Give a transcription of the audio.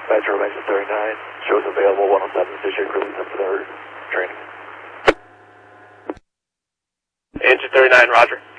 Metro Engine 39, shows available 107, issue release up for their training. Engine 39, roger.